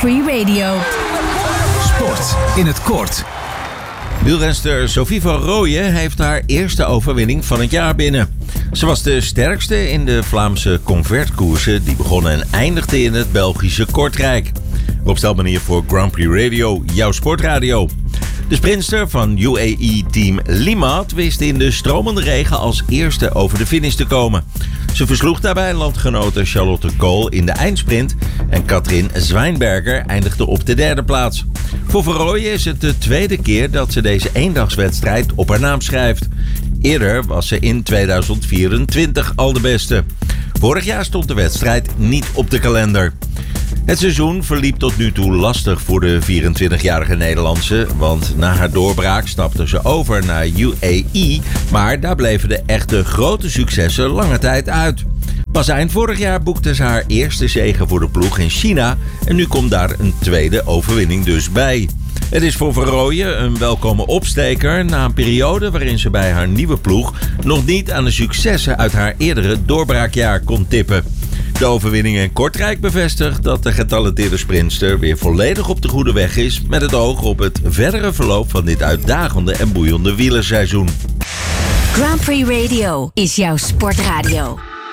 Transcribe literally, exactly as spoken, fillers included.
Free Radio. Sport in het kort. Wielrenster Sophie van Rooyen heeft haar eerste overwinning van het jaar binnen. Ze was de sterkste in de Vlaamse convertkoersen die begonnen en eindigden in het Belgische Kortrijk. Rob Stelman hier voor Grand Prix Radio, jouw sportradio. De sprinter van U A E-team Limaat wist in de stromende regen als eerste over de finish te komen. Ze versloeg daarbij landgenote Charlotte Kool in de eindsprint en Katrien Zwijnberger eindigde op de derde plaats. Voor Van Rooyen is het de tweede keer dat ze deze eendagswedstrijd op haar naam schrijft. Eerder was ze in tweeduizend vierentwintig al de beste. Vorig jaar stond de wedstrijd niet op de kalender. Het seizoen verliep tot nu toe lastig voor de vierentwintigjarige Nederlandse, want na haar doorbraak stapte ze over naar U A E, maar daar bleven de echte grote successen lange tijd uit. Pas eind vorig jaar boekte ze haar eerste zege voor de ploeg in China en nu komt daar een tweede overwinning dus bij. Het is voor Van Rooyen een welkome opsteker na een periode waarin ze bij haar nieuwe ploeg nog niet aan de successen uit haar eerdere doorbraakjaar kon tippen. De overwinning in Kortrijk bevestigt dat de getalenteerde sprinter weer volledig op de goede weg is met het oog op het verdere verloop van dit uitdagende en boeiende wielerseizoen. Grand Prix Radio is jouw sportradio.